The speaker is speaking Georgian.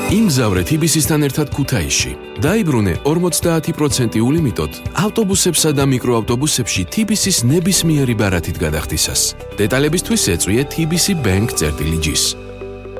იმგზავრე TBC-სთან ერთად ქუთაისში. დაიბრუნე 50% ულიმიტოდ ავტობუსებსა და მიკროავტობუსებში TBC-ს ნებისმიერი ბარათით გადახდისას. დეტალებისთვის ეწვიე TBC Bank წერტილი G-ს.